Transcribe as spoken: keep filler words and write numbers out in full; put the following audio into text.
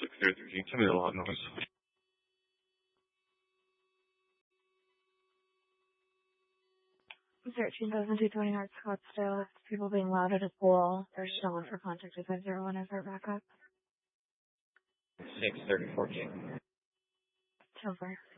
six thirty-three. Can you tell me a lot of noise? thirteen thousand two hundred twenty North Scottsdale. It's people being loud at a pool. There's no one for contact with five zero one as our backup. six thirty-four King. So far.